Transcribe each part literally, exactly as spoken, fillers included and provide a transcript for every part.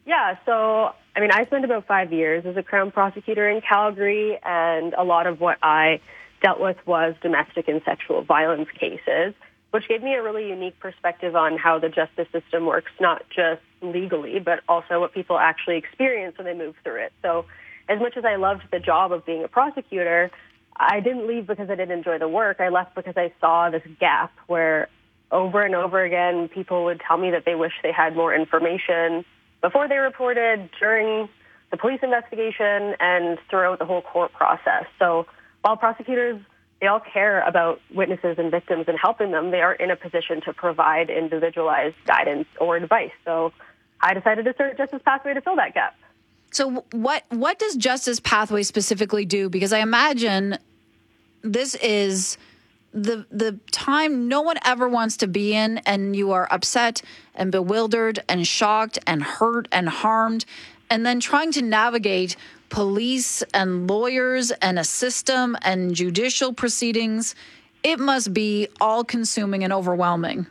Yeah, so, I mean, I spent about five years as a Crown prosecutor in Calgary, and a lot of what I dealt with was domestic and sexual violence cases, which gave me a really unique perspective on how the justice system works, not just legally, but also what people actually experience when they move through it. So as much as I loved the job of being a prosecutor, I didn't leave because I didn't enjoy the work. I left because I saw this gap where over and over again, people would tell me that they wish they had more information before they reported, during the police investigation, and throughout the whole court process. So while prosecutors, they all care about witnesses and victims and helping them, they aren't in a position to provide individualized guidance or advice. So I decided to start Justice Pathway to fill that gap. So what what does Justice Pathway specifically do? Because I imagine this is the the time no one ever wants to be in, and you are upset and bewildered and shocked and hurt and harmed, and then trying to navigate police and lawyers and a system and judicial proceedings. It must be all-consuming and overwhelming.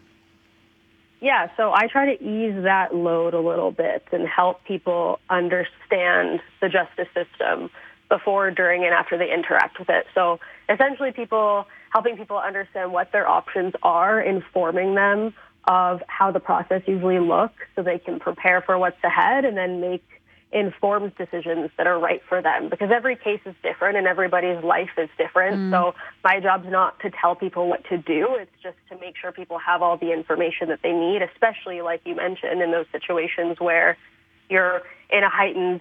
Yeah, so I try to ease that load a little bit and help people understand the justice system before, during, and after they interact with it. So essentially people helping people understand what their options are, informing them of how the process usually looks so they can prepare for what's ahead and then make informed decisions that are right for them, because every case is different and everybody's life is different. Mm. So my job's not to tell people what to do. It's just to make sure people have all the information that they need, especially, like you mentioned, in those situations where you're in a heightened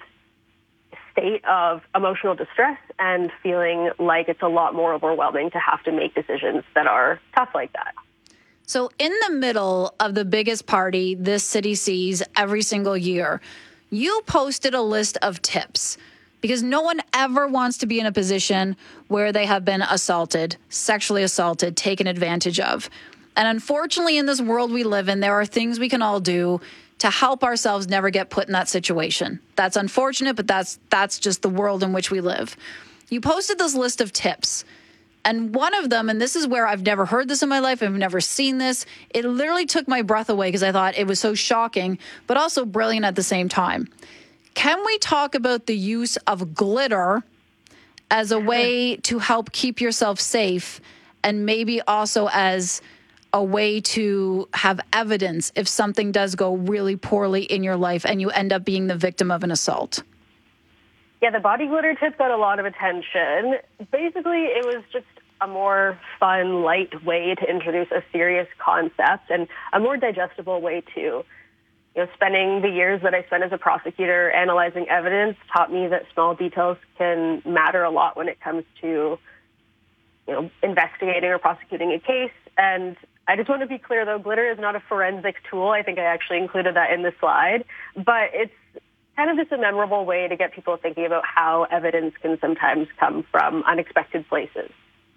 state of emotional distress and feeling like it's a lot more overwhelming to have to make decisions that are tough like that. So in the middle of the biggest party this city sees every single year, you posted a list of tips, because no one ever wants to be in a position where they have been assaulted, sexually assaulted, taken advantage of. And unfortunately, in this world we live in, there are things we can all do to help ourselves never get put in that situation. That's unfortunate, but that's that's just the world in which we live. You posted this list of tips. And one of them, and this is where I've never heard this in my life, I've never seen this, it literally took my breath away because I thought it was so shocking, but also brilliant at the same time. Can we talk about the use of glitter as a way to help keep yourself safe, and maybe also as a way to have evidence if something does go really poorly in your life and you end up being the victim of an assault? Yeah, the body glitter tip got a lot of attention. Basically, it was just a more fun, light way to introduce a serious concept and a more digestible way to, you know, spending the years that I spent as a prosecutor analyzing evidence taught me that small details can matter a lot when it comes to, you know, investigating or prosecuting a case. And I just want to be clear, though, glitter is not a forensic tool. I think I actually included that in the slide, but it's kind of just a memorable way to get people thinking about how evidence can sometimes come from unexpected places.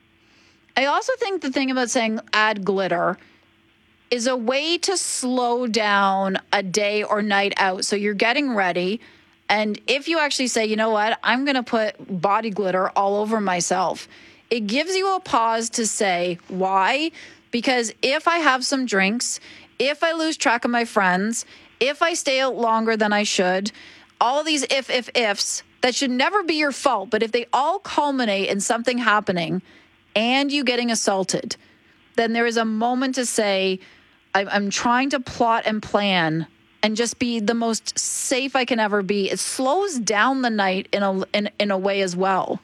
I also think the thing about saying add glitter is a way to slow down a day or night out. So you're getting ready, and if you actually say, you know what, I'm going to put body glitter all over myself, it gives you a pause to say, why? Because if I have some drinks, if I lose track of my friends, if I stay out longer than I should, all these if, if, ifs that should never be your fault, but if they all culminate in something happening and you getting assaulted, then there is a moment to say, I'm trying to plot and plan and just be the most safe I can ever be. It slows down the night in a, in, in a way as well.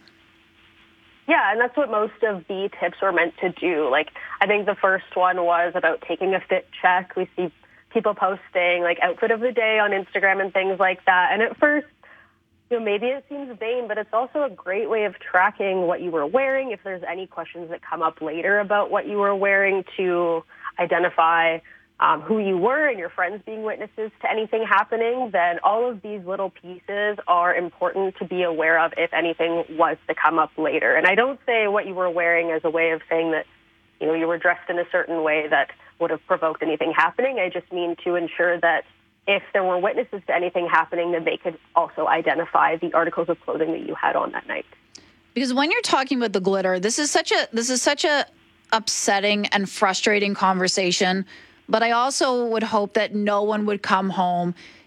Yeah, and that's what most of the tips were meant to do. Like, I think the first one was about taking a fit check. We see people posting like outfit of the day on Instagram and things like that. And at first, you know, maybe it seems vain, but it's also a great way of tracking what you were wearing. If there's any questions that come up later about what you were wearing, to identify um, who you were and your friends being witnesses to anything happening, then all of these little pieces are important to be aware of if anything was to come up later. And I don't say what you were wearing as a way of saying that, you know, you were dressed in a certain way that would have provoked anything happening. I just mean to ensure that if there were witnesses to anything happening, then they could also identify the articles of clothing that you had on that night. Because when you're talking about the glitter, this is such a this is such a upsetting and frustrating conversation. But I also would hope that no one would come home